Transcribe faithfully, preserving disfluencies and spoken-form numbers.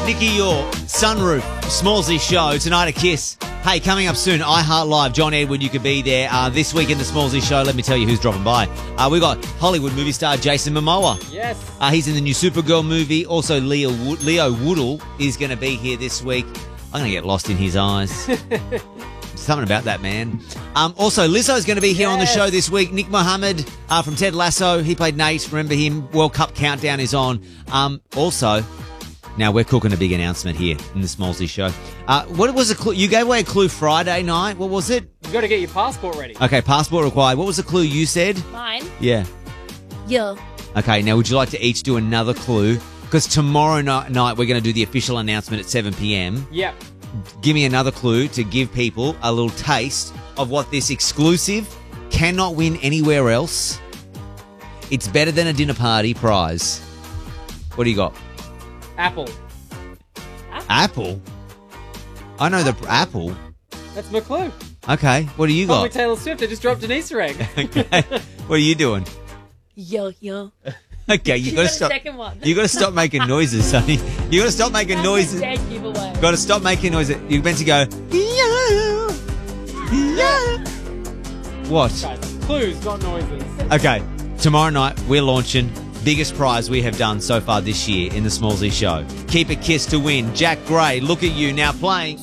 Nicky York, Sunroof, Smallsy Show, tonight a Kiss. Hey, coming up soon, iHeart Live, John Edward, you could be there. Uh, this week in the Smallsy Show, let me tell you who's dropping by. Uh, we got Hollywood movie star Jason Momoa. Yes. Uh, he's in the new Supergirl movie. Also, Leo, Wo- Leo Woodle is going to be here this week. I'm going to get lost in his eyes. Something about that, man. Um, also, Lizzo's going to be here yes. on the show this week. Nick Mohammed uh, from Ted Lasso. He played Nate. Remember him? World Cup Countdown is on. Um, also... Now, we're cooking a big announcement here in the Smallsy Show. Uh, what was the clue? You gave away a clue Friday night. What was it? You got to get your passport ready. Okay, passport required. What was the clue you said? Mine? Yeah. Yeah. Okay, now would you like to each do another clue? Because tomorrow night, night we're going to do the official announcement at seven p.m. Yep. Give me another clue to give people a little taste of what this exclusive, cannot win anywhere else. It's better than a dinner party prize. What do you got? Apple. Apple? I know the apple. That's my clue. Okay, what do you Call me got? Taylor Swift. I just dropped an Easter egg. Okay, what are you doing? Yo, yo. Okay, you You got to got a stop. second one. You got to stop making noises, Sonny. You got to stop making That's noises. a dead giveaway. Got to stop making noises. You're meant to go. Yeah, yeah. What? Guys, clues, not noises. Okay, tomorrow night we're launching. Biggest prize we have done so far this year in the Smallsy Show. Keep a Kiss to win. Jack Gray, look at you now playing.